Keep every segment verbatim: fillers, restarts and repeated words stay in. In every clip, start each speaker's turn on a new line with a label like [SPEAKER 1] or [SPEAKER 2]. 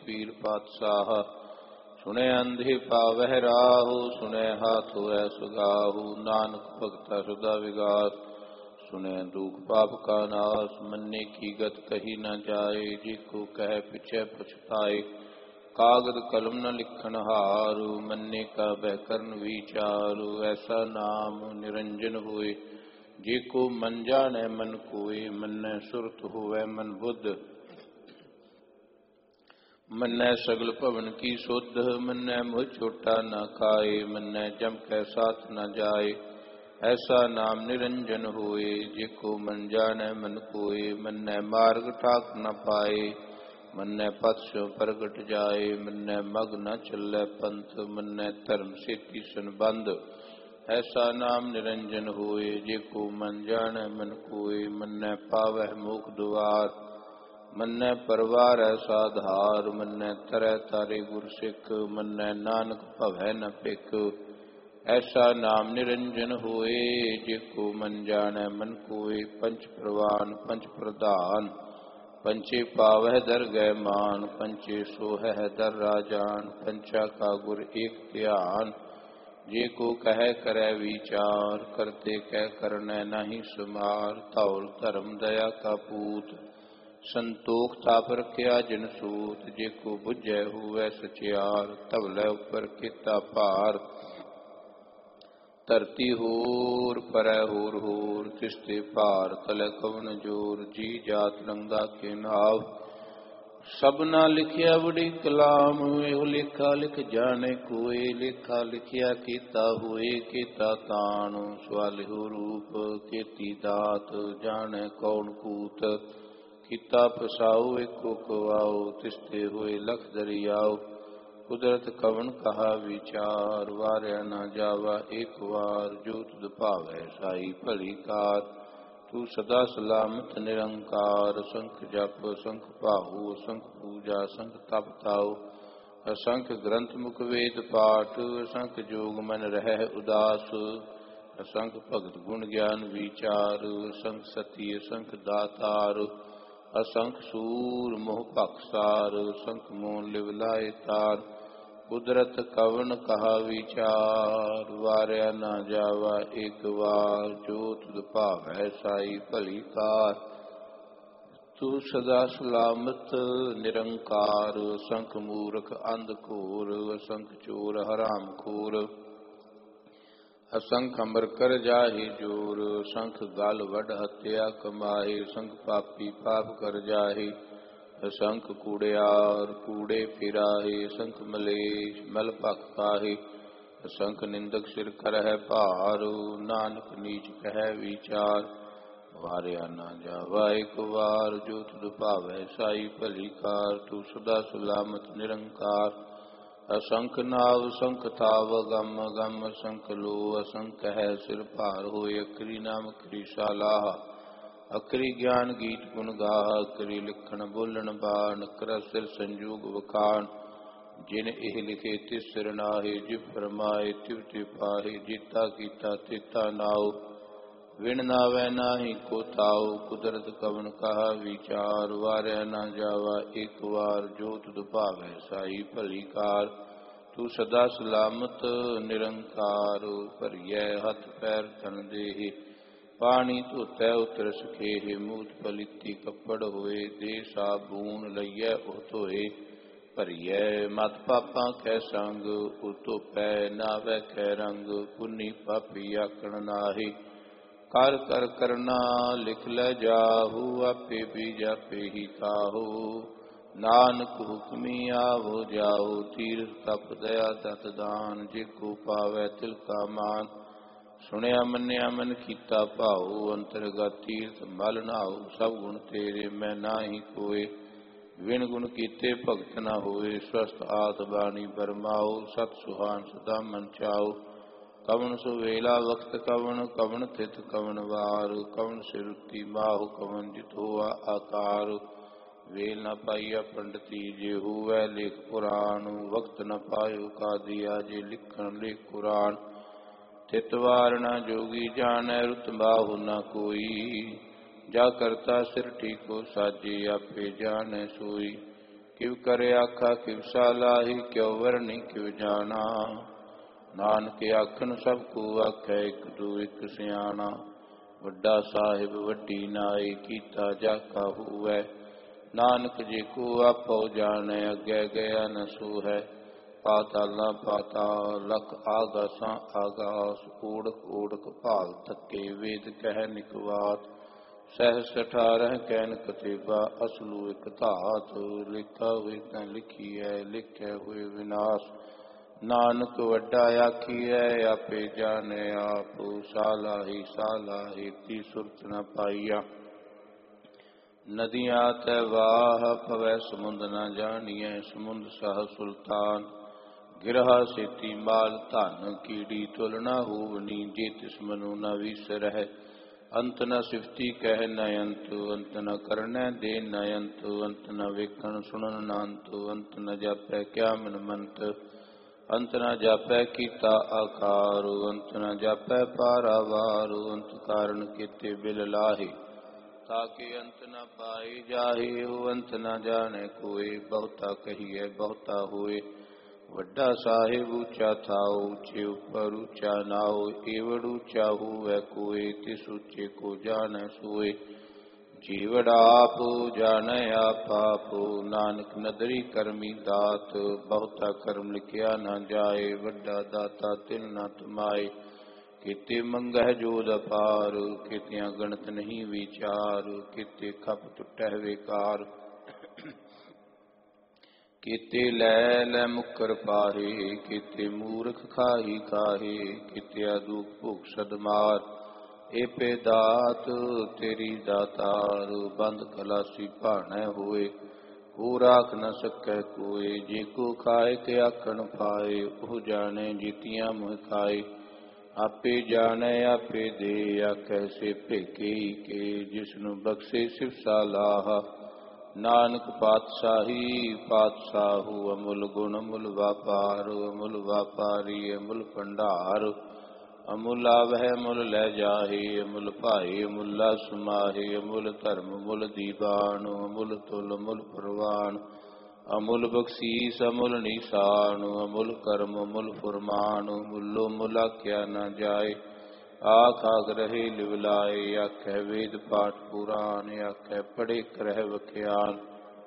[SPEAKER 1] पीर पातशाह। सुने अंधे पावह राहु, सुने हाथ होए सुगाहु। नानक भगता सदा विगास, सुने दुख पाप का नाश। मन्ने की गत कही न जाए, जिको कह पिछे पछताए। कागद कलम न लिखन हारू, मन्ने का बहकरन विचारू। ऐसा नाम निरंजन होए, जिको मन जाने मन कोय। मन्ने सुरत होवे मन बुद्ध, मन्ने सगल भवन की सुध। मन्ने मुझ छोटा न खाए, मन्ने जम कै साथ न जाए। ऐसा नाम निरंजन होए, जिको मन जाने मन कोय। मन्ने मार्ग ठाक न पाए, मन्ने पथ स्यों प्रगट जाए। मन्ने मग न चले पंथ, मन्ने धर्म सेती संबंध। ऐसा नाम निरंजन होए, जिको मन जाने मन कोय। मन्ने पावह मोख दुआर, मन्ने परवार साधार। मन्ने तरह तारे गुर सिख, मन्ने नानक भवै न पिक। ऐसा नाम निरंजन होए, जिको मन जाने मन कोय। पंच प्रवान पंच प्रधान, पंचे पावह दरगह मान। पंचे सोहह दर राजान, पंचा का गुर एक ध्यान। जे को कह करे विचार, करते कह करने नहीं सुमार। धौल धर्म दया का पूत, संतोख ताप रखिया जिन सूत। जे को बुझे हुए सचियार, धवले उपर किता भार। धरती होर परै होर होर, तिसते भार तले कवन जोर। जी जात रंगा के नाव, सबना लिखिया बड़ी कलाम। एहो लेखा लिख जाने कोय, लेखा लिखिया कीता होए। कीता तान सवालिहो रूप, खेती दात जाने कौन कूत। कीता पसाओ एको कवाओ, तिसते होए लख दरियाओ। कुदरत कवन कहा विचार, वारिया न जावा एक वार। जो तुध भावै साई भली कार, तू सदा सलामत निरंकार। असंख जप असंख भाहु, असंख पूजा असंख तप ताओ। असंख ग्रंथ मुख वेद पाठ, असंख जोग मन रह उदास। असंख भगत गुण ज्ञान विचार, असंख सती असंख दातार। असंख सूर मोह पखसार, असंख मोह लिव लाए तार। कुदरत कवन कहा विचार, वारिया न जावा एक वार। जो तुध भावै साई भली कार, तू सदा सलामत निरंकार। असंख मूर्ख अंध घोर, असंख चोर हराम खोर। असंख अमर कर जाहि जोर, असंख गल वड हत्या कमाए। असंख पापी पाप कर जाहि, असंख कूड़ियार कूड़े फिराहे। असंख मलेश मल भख काहे, असंख निंदक सिर करह भार। नानक नीच कह विचार, वारिया न जावा एक वार। जो तुध भावै साई भली कार, तू सदा सलामत निरंकार। असंख नाव असंख ताव गम गम, असंख लो असंख है सिर भार होए। अकरी नाम अकरी सालाह, अकरी ज्ञान गीत गुण गाह। अकरी लिखण बोलण बाण, अकरा सिर संजोग वखाण। जिन एह लिखे तिस सिर नाहे, जिव फरमाए तिव तिव पाहे। जीता कीता तेता नाओ, विण नावै नाही को ताओ। कुदरत कवन कहा विचार, वारिया न जावा एक वार। जो तुध भावै साई भली कार, तू सदा सलामत निरंकार। भरिए हथ पैर तन देहि, पानी धोतै उतर सखेहि। मूत पलीती कपड़ होए, दे साबून लईऐ ओह धोए। भरिए मत पापां कै संग, ओ धोपै नावै कै रंग। पुन्नी पापी आकण नाहि, कर कर करना लिख लै जाहू। आपे बीज आपे ही काहू, नानक हुक्मी आवो जाओ। तीर्थ तप दया दत दान, जिको पावै तिल का मान। सुनिया मन्निया मन कीता भाऊ, अंतरगत तीर्थ मल नाऊ। सब गुण तेरे मैं नाही कोय, विण गुण कीते भगत न होए। स्वस्थ आत बाणी बरमाओ, सत सुहान सदा मन चाओ। कवन सुवेला वक्त कवन, कवन तिथ कवन वार। कवन सिरुति माहु, कवन जित होआ आकार। वेल न पाइया पंडिती, जे हुआ लेख पुराण। वक्त न पायो कादिया, जे लिखण लेख कुरान। तितवार न जोगी जानै, रुत बाहु न कोई। जा करता सिर ठीको साजे, आपे जानै सोई। ਕਿਵ ਕਰੇ ਆਖਾ ਕਿਵ ਸਾਲਾਹੀ, ਕਿਉ ਵਰਨੀ ਕਿਵ ਜਾਣਾ। ਨਾਨਕ ਆਖਣ ਸਭ ਕੋ ਆਖੈ, ਇਕ ਦੂ ਇਕ ਸਿਆਣਾ। ਵੱਡਾ ਸਾਹਿਬ ਵੱਡੀ ਨਾਈ, ਕੀਤਾ ਜਾ ਕਾ ਹੋਵੈ। ਨਾਨਕ ਜੀ ਕੋ ਆਪੋ ਜਾਣੈ, ਅੱਗੇ ਗਿਆ ਨ ਸੋ ਹੈ। ਪਾਤਾਲਾਂ ਪਾਤਾਲ, ਲਖ ਆਗਾਸਾਂ ਆਗਾਸ। ਊੜਕ ਊੜਕ ਭਾਗ ਥੱਕੇ, ਵੇਦ ਕਹਿ ਨਿਕਵਾਤ। ਸਹਿਸ ਅਠਾਰਹ ਕਹਿਨ ਕਤੇਬਾ, ਅਸਲੂ ਇਕ ਧਾਤ। ਲਿਖਾ ਹੋਏ ਤਾਂ ਲਿਖੀਐ, ਲਿਖੈ ਹੋਏ ਵਿਨਾਸ਼। ਨਾਨਕ ਵੱਡਾ ਆਖੀਐ, ਆਪੇ ਜਾਣੈ ਆਪ। ਸਾਲਾਹੀ ਸਾਲਾਹੀ, ਤੀ ਸੁਰਤ ਨ ਪਾਈਆ। ਨਦੀਆਂ ਤੈ ਵਾਹ, ਪਵੈ ਸਮੁੰਦ ਨ ਜਾਣੀਐ। ਸਮੁੰਦ ਸਹ ਸੁਲਤਾਨ, ਗਿਰਹਾ ਸੇਤੀ ਮਾਲ ਧਨ। ਕੀੜੀ ਤੁਲ ਨ ਹੋਵਨੀ, ਜੇ ਤਿਸ ਮਨੁ ਨ ਵੀਸਰਹਿ। ਅੰਤ ਨ ਸਿਫਤੀ ਕਹਿ ਨ ਅੰਤ, ਅੰਤ ਨ ਕਰਨੈ ਦੇ ਨ ਅੰਤ। ਅੰਤ ਨ ਵੇਖਣ ਸੁਣਨ ਨ ਅੰਤ, ਅੰਤ ਨ ਜਾਪੈ ਕਿਆ ਮਨ ਮੰਤ। ਅੰਤ ਨ ਜਾਪੈ ਕੀਤਾ ਆਕਾਰ, ਅੰਤ ਨ ਜਾਪੈ ਪਾਰਾਵਾਰ। ਅੰਤ ਕਾਰਨ ਕੀਤੇ ਬਿਲ ਲਾਹੇ, ਤਾਕੇ ਅੰਤ ਨ ਪਾਏ ਜਾਹੇ। ਉਹ ਅੰਤ ਨ ਜਾਣੈ ਕੋਇ, ਬਹੁਤਾ ਕਹੀਐ ਬਹੁਤਾ ਹੋਏ। ਵੱਡਾ ਸਾਹਿਬ ਉੱਚਾ ਥਾਉ, ਉੱਚੇ ਉੱਪਰ ਉੱਚਾ ਨਾਉ। ਏਵੜ ਉੱਚਾ ਹੋਵੈ ਕੋਇ, ਤਿਸ ਉੱਚੇ ਕੋ ਜਾਣੈ ਸੋਇ। ਜੀਵੜ ਆਪ ਜਾਣੈ ਆਪ ਆਪ, ਨਾਨਕ ਨਦਰੀ ਕਰਮੀ ਦਾਤ। ਬਹੁਤਾ ਕਰਮ ਲਿਖਿਆ ਨ ਜਾਏ, ਵੱਡਾ ਦਾਤਾ ਤਿਲ ਨ ਤਮਾਏ। ਕਿਤੇ ਮੰਗਹਿ ਜੋਦ ਅਪਾਰ, ਕਿਤਿਆਂ ਗਣਤ ਨਹੀਂ ਵਿਚਾਰ। ਕਿਤੇ ਖਪ ਟੁੱਟਹਿ ਵੇਕਾਰ, ਕੀਤੇ ਲੈ ਲੈ ਮੁਕਰ ਪਾਹੇ। ਕੀਤੇ ਮੂਰਖ ਖਾਹੀ ਕਾਹੇ, ਕੀਤਿਆ ਦੁਖ ਭੁਖ ਸਦਮਾਰ। ਏਪੇ ਦਾਤ ਤੇਰੀ ਦਾਤਾਰ, ਬੰਦ ਖਲਾਸੀ ਭਾਣੈ ਹੋਏ। ਕੋ ਰਾਖ ਨ ਸਕੈ ਕੋਇ, ਜੇ ਕੋ ਖਾਏ ਤੇ ਆਖਣ ਪਾਏ। ਉਹ ਜਾਣੈ ਜੀਤੀਆਂ ਮੁਹਿ ਖਾਏ, ਆਪੇ ਜਾਣੈ ਆਪੇ ਦੇ। ਆਖੈ ਸੇ ਭੇਕੇ ਕੇ, ਜਿਸਨੂੰ ਬਖਸ਼ੇ ਸਿਵ ਸਾਲਾਹਾ। ਨਾਨਕ ਪਾਤਸ਼ਾਹੀ ਪਾਤਸ਼ਾਹੂ, ਅਮੁੱਲ ਗੁਣ ਅਮੁੱਲ ਵਾਪਾਰ। ਅਮੁੱਲ ਵਾਪਾਰੀ ਅਮੁੱਲ ਭੰਡਾਰ, ਅਮੁੱਲ ਆਵਹਿ ਅਮੁੱਲ ਲੈ ਜਾਹੇ। ਅਮੁੱਲ ਭਾਏ ਅਮੁੱਲਾ ਸਮਾਹੇ, ਅਮੁੱਲ ਧਰਮ ਅਮੁੱਲ ਦੀਵਾਨ। ਅਮੁੱਲ ਤੁਲ ਅਮੁੱਲ ਪ੍ਰਵਾਨ, ਅਮੁੱਲ ਬਖਸ਼ੀਸ ਅਮੁੱਲ ਨੀਸਾਨ। ਅਮੁੱਲ ਕਰਮ ਅਮੁੱਲ ਫੁਰਮਾਨ, ਮੁੱਲੋ ਮੁੱਲ ਆਖਿਆ ਨ ਜਾਏ। ਆਖ ਆਖ ਰਹੇ ਲਿਵਲਾਏ, ਆਖੈ ਵੇਦ ਪਾਠ ਪੁਰਾਨ। ਆਖੈ ਪੜ੍ਹੇ ਕਰਹਿ ਵਖਿਆਨ,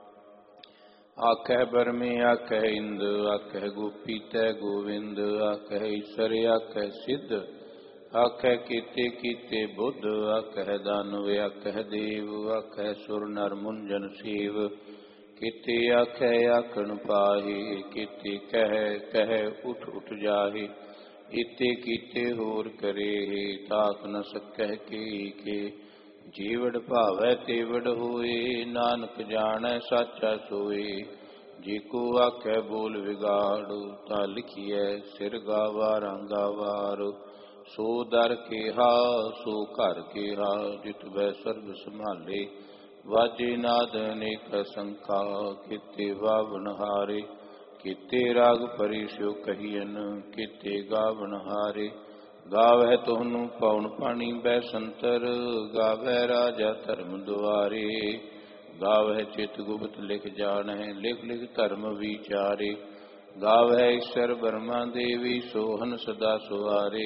[SPEAKER 1] ਆਖੈ ਬਰਮੇ ਆਖੈ ਇੰਦ। ਆਖੈ ਗੋਪੀ ਤੈ ਗੋਵਿੰਦ, ਆਖੈ ਈਸਰ ਆਖੈ ਸਿੱਧ। ਆਖੈ ਕੀਤੇ ਕੀਤੇ ਬੁੱਧ, ਆਖੈ ਦਾਨਵ ਆਖੈ ਦੇਵ। ਆਖੈ ਸੁਰ ਨਰ ਮੁੰਜਨ ਸੇਵ, ਕੀਤੇ ਆਖੈ ਆਖਣ ਪਾਹੇ। ਕੀਤੇ ਕਹਿ ਕਹਿ ਉਠ ਉਠ ਜਾਹੇ, ਇਤੇ ਕੀਤੇ ਹੋਰ ਕਰੇ। ਤਾਕ ਨ ਸਕਹਿ ਕੇ ਕੇ, ਜੀਵੜ ਭਾਵੈ ਤੇਵੜ ਹੋਏ। ਨਾਨਕ ਜਾਣੈ ਸਾਚਾ ਸੋਏ, ਜੇ ਕੋ ਆਖੈ ਬੋਲ ਵਿਗਾੜ। ਤਾ ਲਿਖੀਐ ਸਿਰ ਗਾਵਾਰਾਂ ਗਾਵਾਰ। ਸੋ ਦਰ ਕੇਹਾ ਸੋ ਘਰ ਕੇਹਾ, ਜਿਤ ਬੈ ਸਰਬ ਸੰਭਾਲੇ। ਵਾਜੇ ਨਾਦ ਅਨੇਕ ਸੰਖਾ, ਕੀਤੇ ਵਾਵਨ ਹਾਰੇ। ਕੀਤੇ ਰਾਗ ਪਰੀ ਸਿਉ ਕਹੀਐਨ, ਕੀਤੇ ਗਾਵਨ ਹਾਰੇ। ਗਾਵਹਿ ਤੁਹਾਨੂੰ ਪਉਣ ਪਾਣੀ ਬੈ ਸੰਤਰ, ਗਾਵਹਿ ਰਾਜਾ ਧਰਮ ਦੁਆਰੇ। ਗਾਵਹਿ ਚਿਤ ਗੁਪਤ ਲਿਖ ਜਾਣਹਿ, ਲਿਖ ਲਿਖ ਧਰਮ ਵਿਚਾਰੇ। ਗਾਵਹਿ ਈਸ਼ਰ ਬਰਮਾ ਦੇਵੀ, ਸੋਹਨ ਸਦਾ ਸੁਆਰੇ।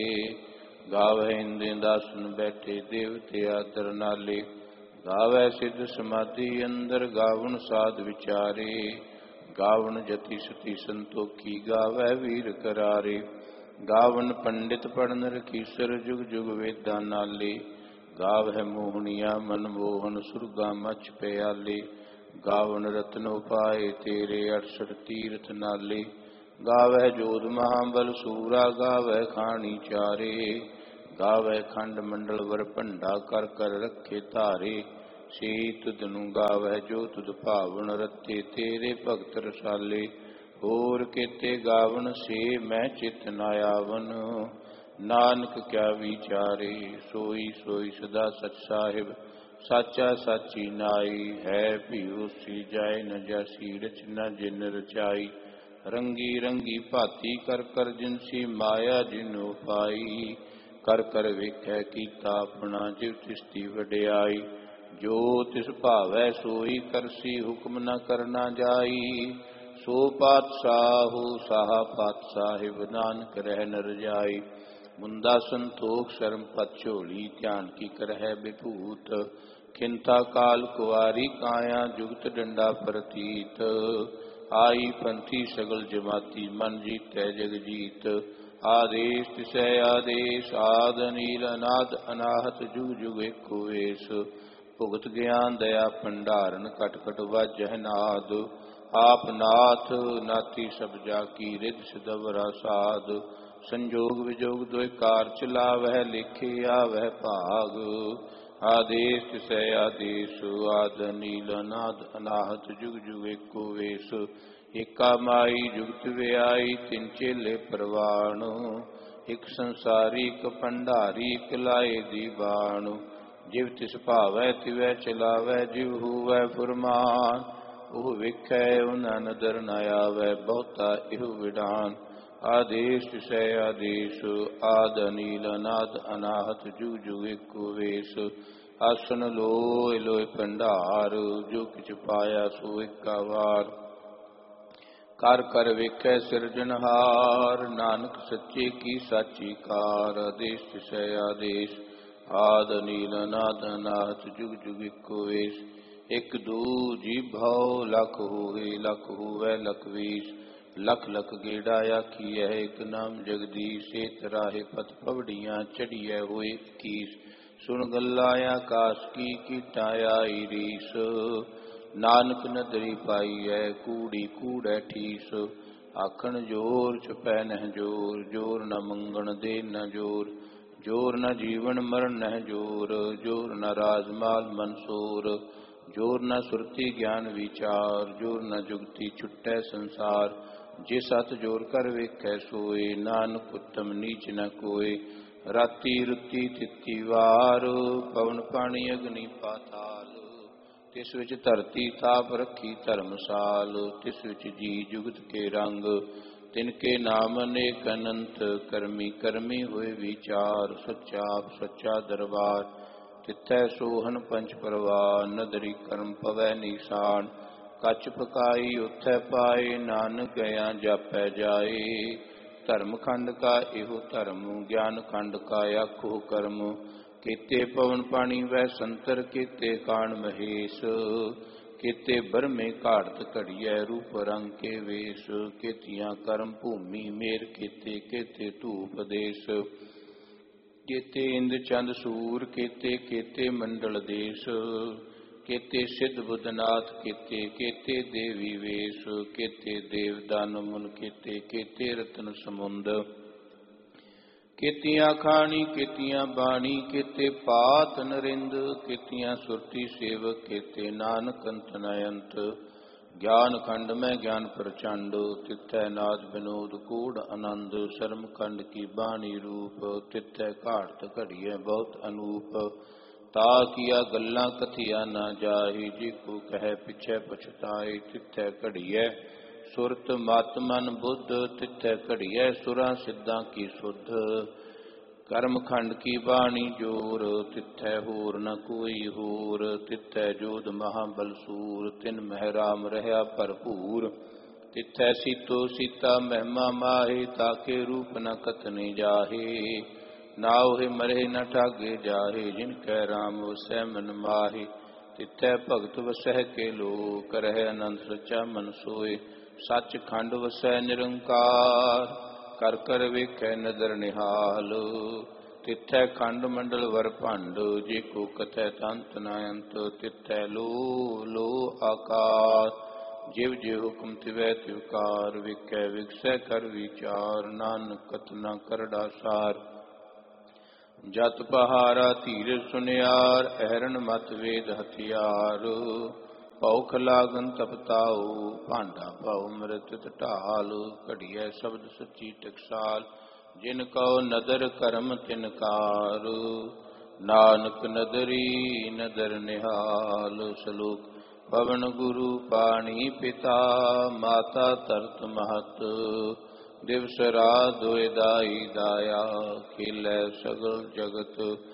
[SPEAKER 1] ਗਾਵਹਿ ਇੰਦੇ ਦਾਸਨ ਬੈਠੇ, ਦੇਵਤੇ ਆਦਰ ਨਾਲੇ। ਗਾਵਹਿ ਸਿੱਧ ਸਮਾਧੀ ਅੰਦਰ, ਗਾਵਨ ਸਾਧ ਵਿਚਾਰੇ। ਗਾਵਨ ਜਤੀ ਸਤੀ ਸੰਤੋਖੀ, ਗਾਵਹਿ ਵੀਰ ਕਰਾਰੇ। ਗਾਵਨ ਪੰਡਿਤ ਪੜਨ ਰਖੀਸਰ, ਜੁਗ ਜੁਗ ਵੇਦਾਂ ਨਾਲੇ। ਗਾਵਹਿ ਮੋਹਣੀਆ ਮਨ ਮੋਹਨ, ਸੁਰਗਾ ਮਛ ਪਿਆਲੇ। ਗਾਵਨ ਰਤਨ ਉਪਾਏ ਤੇਰੇ, ਅਠਸਠ ਤੀਰਥ ਨਾਲੇ। ਗਾਵਹਿ ਜੋਧ ਮਹਾਬਲ ਸੂਰਾ, ਗਾਵਹਿ ਖਾਣੀ ਚਾਰੇ। ਗਾਵਹਿ ਖੰਡ ਮੰਡਲ ਵਰ ਭੰਡਾ, ਕਰ ਕਰ ਰੱਖੇ ਧਾਰੇ। ਸੇ ਤੁਧਨੂੰ ਗਾਵਹਿ ਜੋ ਤੁਧ ਭਾਵਨ, ਰਤੇ ਤੇਰੇ ਭਗਤ ਰਸਾਲੇ। ਹੋਰ ਕੀਤੇ ਗਾਵਨ ਸੇ ਮੈਂ ਚਿਤ ਨ ਆਵਨ, ਨਾਨਕ ਕਿਆ ਵਿਚਾਰੇ। ਸੋਈ ਸੋਈ ਸਦਾ ਸਚ ਸਾਹਿਬ, ਸਾਚਾ ਸਾਚੀ ਨਾਈ। ਹੈ ਭੀਉ ਸੀ ਜਾਏ ਨ ਜਾਸੀ, ਰਚ ਨ ਜਿਨ ਰਚਾਈ। ਰੰਗੀ ਰੰਗੀ ਭਾਤੀ ਕਰ ਕਰ, ਜਿਨਸੀ ਮਾਇਆ ਜਿਨੁ ਪਾਈ। ਕਰ ਕਰ ਵੇਖੈ ਕੀਤਾ ਆਪਣਾ, ਜਿਵ ਤਿਸਤੀ ਵਡਿਆਈ। ਜੋ ਤਿਸ ਭਾਵੈ ਸੋਈ ਕਰਸੀ, ਹੁਕਮ ਨ ਕਰਨਾ ਜਾਈ। ਸੋ ਪਾਤਸ਼ਾਹੂ ਸਾਹਾ ਪਤ ਸਾਹਿਬ, ਨਾਨਕ ਰਹਿ ਨ ਰਜਾਈ। ਮੁੰਦਾ ਸੰਤੋਖ ਸ਼ਰਮ ਪਤ ਝੋਲੀ, ਧਿਆਨ ਕੀ ਕਰਹਿ ਬਿਭੂਤ। ਖਿੰਤਾ ਕਾਲ ਕੁਵਾਰੀ ਕਾਇਆ, ਜੁਗਤ ਡੰਡਾ ਪ੍ਰਤੀਤ। ਆਈ ਪੰਥੀ ਸਗਲ ਜਮਾਤੀ, ਮਨ ਜੀਤੈ ਜਗ ਜੀਤ। ਆਦੇਸ਼ ਤਿਸੈ ਆਦੇਸ਼, ਆਦ ਅਨੀਲ ਅਨਾਦ ਅਨਾਹਤ, ਜੁਗ ਜੁਗ ਏਕੋ ਵੇਸ। ਭੁਗਤ ਗਿਆਨ ਦਇਆ ਭੰਡਾਰਨ, ਘਟ ਘਟ ਵਾਜਹਿ ਨਾਦ। ਆਪ ਨਾਥ ਨਾਥੀ ਸਭ ਜਾ ਕੀ, ਰਿਧ ਸਿਦਵਰਾ ਸਾਧ। ਸੰਜੋਗ ਵਿਜੋਗ ਦੁਇ ਕਾਰ, ਚਲਾਵਹਿ ਲੇਖੇ ਆਵਹਿ ਭਾਗ। ਆਦੇਸ਼ ਤਿਸੈ ਆਦੇਸ਼, ਆਦ ਅਨੀਲ ਅਨਾਦ ਅਨਾਹਤ, ਜੁਗ ਜੁਗ ਏਕੋ ਵੇਸ। ਏਕਾ ਮਾਈ ਜੁਗਤ ਵਿਆਈ, ਤਿਨ ਚੇਲੇ ਪ੍ਰਵਾਣ। ਇਕ ਸੰਸਾਰੀ ਇਕ ਭੰਡਾਰੀ, ਇਕ ਲਾਏ ਦੀਵਾਨ। ਜਿਵ ਤਿਸ ਭਾਵੈ ਤਿਵੈ ਚਲਾਵੈ, ਜਿਵ ਹੂਵੈ ਫੁਰਮਾਨ। ਉਹ ਵੇਖੈ ਉਹਨਾਂ ਨਦਰ ਨ ਆਵੈ, ਬਹੁਤਾ ਇਹੋ ਵਿਡਾਨ। ਆਦੇਸ਼ ਤਿਸੈ ਆਦੇਸ਼, ਆਦ ਅਨੀਲ ਅਨਾਦ ਅਨਾਹਤ, ਜੁਗ ਜੁਗ ਏਕੋ ਵੇਸ। ਆਸਨ ਲੋਇ ਲੋਇ ਭੰਡਾਰ, ਜੋ ਕਿਛ ਪਾਇਆ ਸੋ ਏਕਾ ਵਾਰ। ਕਰ ਕਰ ਵੇਖੈ ਸਿਰਜਣਹਾਰ, ਨਾਨਕ ਸੱਚੇ ਕੀ ਸਾਚੀ ਕਾਰ। ਆਦੇਸ਼ ਤਿਸੈ ਆਦੇਸ਼, ਆਦ ਅਨੀਲ ਅਨਾਦ ਅਨਾਹਤ, ਜੁਗ ਜੁਗ ਏਕੋ ਵੇਸ। ਇਕ ਦੂ ਜੀ ਭਉ ਲਖ ਹੋਏ, ਲਖ ਹੋਵੈ ਲਖ ਵੀਸ। ਲਖ ਲਖ ਗੇੜਾ ਆਖੀਐ, ਇਕ ਨਾਮ ਜਗਦੀਸ਼। ਏਤ ਰਾਹੇ ਪਤ ਪਵੜੀਆਂ, ਚੜੀਐ ਹੋਏ ਇੱਕੀਸ। ਸੁਣ ਗੱਲਾਂ ਆਕਾਸ ਕੀ, ਕੀਟਾਂ ਆਈ ਰੀਸ। ਨਾਨਕ ਨਦਰੀ ਪਾਈਐ, ਕੂੜੀ ਕੂੜੈ ਠੀਸ। ਆਖਣ ਜੋਰ ਛੁਪੈ ਨਹਿ ਜੋਰ, ਜੋਰ ਨ ਮੰਗਣ ਦੇ ਨ ਜੋਰ। ਜੋਰ ਨ ਜੀਵਨ ਮਰਨ ਨਹਿ ਜੋਰ, ਜੋਰ ਨ ਰਾਜ ਮਾਲ ਮਨਸੂਰ। ਜੋਰ ਨ ਸੁਰਤੀ ਗਿਆਨ ਵਿਚਾਰ, ਜੋਰ ਨ ਜੁਗਤੀ ਛੁਟੈ ਸੰਸਾਰ। ਜੇ ਸਤ ਜੋਰ ਕਰ ਵੇਖੈ ਸੋਏ, ਨਾਨਕ ਉਤਮ ਨੀਚ ਨ ਕੋਏ। ਰਾਤੀ ਰੁੱਤੀ ਤਿੱਤੀ ਵਾਰ, ਪਵਨ ਪਾਣੀ ਅਗਨੀ ਪਾਤਾਲ। ਤਿਸ ਵਿੱਚ ਧਰਤੀ ਥਾਪ ਰੱਖੀ ਧਰਮਸਾਲ। ਤਿਸ ਵਿੱਚ ਜੀ ਜੁਗਤ ਕੇ ਰੰਗ, ਤਿਨ ਕੇ ਨਾਮ ਅਨੇਕ ਅਨੰਤ। ਕਰਮੀ ਕਰਮੀ ਹੋਏ ਵਿਚਾਰ, ਸੱਚਾ ਆਪ ਸੱਚਾ ਦਰਬਾਰ। ਤਿੱਥੈ ਸੋਹਨ ਪੰਚ ਪਰਵਾਨ, ਨਦਰੀ ਕਰਮ ਪਵੈ ਨੀਸਾਨ। ਕੱਚ ਪਕਾਈ ਉਥੈ ਪਾਏ, ਨਾਨਕ ਗਿਆ ਜਾਪੈ ਜਾਏ। ਧਰਮ ਖੰਡ ਕਾ ਇਹੋ ਧਰਮ, ਗਿਆਨ ਖੰਡ ਕਾ ਆਖੋ ਕਰਮ। ਕੀਤੇ ਪਵਨ ਪਾਣੀ ਵੈ ਸੰਤਰ, ਕੀਤੇ ਕਾਣ ਮਹੇਸ਼। ਕੀਤੇ ਬਰਮੇ ਘਾੜਤ ਘੜੀਐ, ਰੂਪ ਰੰਗ ਕੇ ਵੇਸ਼। ਕੀਤੀਆਂ ਕਰਮ ਭੂਮੀ ਮੇਰ, ਕੀਤੇ ਕੀਤੇ ਧੂਪ ਦੇਸ਼। ਕੀਤੇ ਇੰਦ ਚੰਦ ਸੂਰ, ਕੀਤੇ ਕੀਤੇ ਮੰਡਲ ਦੇਸ਼। ਕੀਤੇ ਸਿੱਧ ਬੁੱਧਨਾਥ, ਕੀਤੇ ਕੀਤੇ ਦੇਵੀ ਵੇਸ਼। ਕੀਤੇ ਦੇਵ ਦਾਨਵ ਮੁਨ, ਕੀਤੇ ਕੀਤੇ ਰਤਨ ਸਮੁੰਦ। ਕੀਤੀਆਂ ਖਾਣੀ ਕੀਤੀਆਂ ਬਾਣੀ, ਕੀਤੇ ਪਾਤ ਨਰਿੰਦ। ਕੀਤੀਆਂ ਸੁਰਤੀ ਸੇਵਕ, ਕੀਤੇ ਨਾਨਕ ਅੰਤ ਨ ਅੰਤ। ਗਿਆਨ ਖੰਡ ਮੈਂ ਗਿਆਨ ਪ੍ਰਚੰਡ, ਤਿੱਥੈ ਨਾਦ ਵਿਨੋਦ ਕੂੜ ਆਨੰਦ। ਸ਼ਰਮ ਖੰਡ ਕੀ ਬਾਣੀ ਰੂਪ, ਤਿੱਥੈ ਘਾੜਤ ਘੜੀਐ ਬਹੁਤ ਅਨੂਪ। ਤਾ ਕੀਆ ਗੱਲਾਂ ਕਥਿਆ ਨਾ ਜਾਹੀ, ਜੀ ਕੋ ਕਹਿ ਪਿਛੈ ਪਛਤਾਏ। ਤਿੱਥੈ ਘੜੀਐ ਸੁਰਤ ਮਤ ਮਨ ਬੁੱਧ, ਤਿੱਥੈ ਘੜੀਐ ਸੁਰਾਂ ਸਿੱਧਾਂ ਕੀ ਸੁਧ। ਕਰਮ ਖੰਡ ਕੀ ਬਾਣੀ ਜੋਰ, ਤਿੱਥੈ ਹੋਰ ਨ ਕੋਈ ਹੋਰ। ਤਿੱਥੈ ਜੋਧ ਮਹਾਬਲ ਸੂਰ, ਤਿਨ ਮਹਿ ਰਾਮ ਰਹਿਆ ਭਰਪੂਰ। ਤਿੱਥੈ ਸੀਤੋ ਸੀਤਾ ਮਹਿਮਾ ਮਾਹੇ, ਤਾਕੇ ਰੂਪ ਨ ਕਥਨੇ ਜਾਹੇ। ਨਾਉ ਮਰੇ ਨ ਠਾਗੇ ਜਾਹੇ, ਜਿਨ ਕੈ ਰਾਮ ਵਸੈ ਮਨ ਮਾਹੇ। ਤਿੱਥੈ ਭਗਤ ਵਸਹਿ ਕੇ ਲੋ, ਕਰਹਿ ਆਨੰਦ ਸੱਚਾ ਮਨ ਸੋਏ। ਸੱਚ ਖੰਡ ਵਸੈ ਨਿਰੰਕਾਰ, ਕਰ ਕਰ ਵੇਖੈ ਨਦਰ ਨਿਹਾਲ। ਤਿੱਥੈ ਖੰਡ ਮੰਡਲ ਵਰ ਭੰਡ, ਜੇ ਕੋ ਕਥੈ ਤੰਤ ਨ ਅੰਤ। ਤਿੱਥੈ ਲੋ ਲੋ ਆਕਾਰ, ਜਿਵ ਜਿਵ ਹੁਕਮ ਤਿਵੈ ਤਿਵਕਾਰ। ਵੇਖੈ ਵਿਗਸੈ ਕਰ ਵਿਚਾਰ, ਨਾਨਕ ਕਥਨਾ ਕਰੜਾ ਸਾਰ। ਜਤ ਪਹਾਰਾ ਧੀਰ ਸੁਨਿਆਰ, ਅਹਰਨ ਮਤ ਵੇਦ ਹਥਿਆਰ। ਭਉਖ ਲਾਗਨ ਤਪਤਾਉ, ਭਾਂਡਾ ਭਉ ਮ੍ਰਿਤ ਢਾਲ। ਘੜੀਐ ਸ਼ਬਦ ਸੱਚੀ ਟਕਸਾਲ, ਜਿਨ ਕਉ ਨਦਰ ਕਰਮ ਤਿਨਕਾਰ। ਨਾਨਕ ਨਦਰੀ ਨਦਰ ਨਿਹਾਲ। ਸ਼ਲੋਕ। ਪਵਨ ਗੁਰੂ ਪਾਣੀ ਪਿਤਾ, ਮਾਤਾ ਧਰਤ ਮਹਤ। ਦਿਵਸ ਰਾਤ ਦੁਇ ਦਾਈ ਦਾਇਆ, ਖੇਲੈ ਸਗਲ ਜਗਤ।